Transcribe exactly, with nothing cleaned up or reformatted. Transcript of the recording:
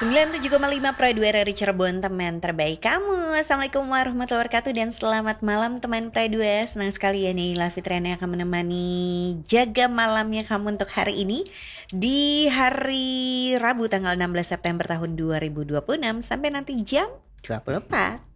sembilan puluh tujuh koma lima Pro dua R R I Cirebon, teman terbaik kamu. Assalamualaikum warahmatullahi wabarakatuh dan selamat malam teman Pro dua. Senang sekali ya nih Ila Fitriana akan menemani jaga malamnya kamu untuk hari ini di hari Rabu tanggal enam belas September tahun dua ribu dua puluh enam sampai nanti jam dua puluh empat.